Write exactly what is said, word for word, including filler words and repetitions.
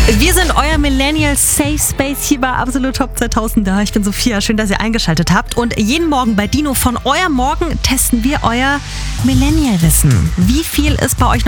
Wir sind euer Millennial Safe Space hier bei Absolut Top zweitausend da. Ich bin Sophia, schön, dass ihr eingeschaltet habt. Und jeden Morgen bei Dino von Euer Morgen testen wir euer Millennial-Wissen. Wie viel ist bei euch noch